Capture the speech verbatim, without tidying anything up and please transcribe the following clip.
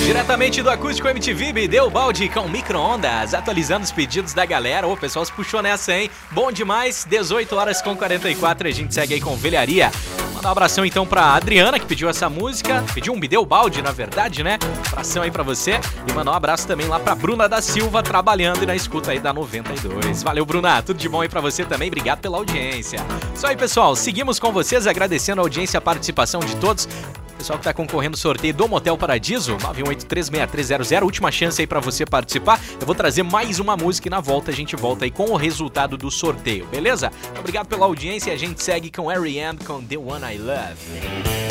Diretamente do Acústico M T V, Bideu Balde com micro-ondas, atualizando os pedidos da galera. Ô, o pessoal se puxou nessa, hein? Bom demais, dezoito horas com quarenta e quatro, a gente segue aí com velharia. Mandar um abração então pra Adriana, que pediu essa música, pediu um Bideu Balde, na verdade, né? Abração aí pra você. E mandar um abraço também lá pra Bruna da Silva, trabalhando e na escuta aí da noventa e dois. Valeu, Bruna, tudo de bom aí pra você também, obrigado pela audiência. Isso aí, pessoal, seguimos com vocês, agradecendo a audiência e a participação de todos. Pessoal que tá concorrendo ao sorteio do Motel Paradiso, nove um oito três seis três zero zero, última chance aí pra você participar. Eu vou trazer mais uma música e na volta a gente volta aí com o resultado do sorteio, beleza? Obrigado pela audiência e a gente segue com R E M com The One I Love.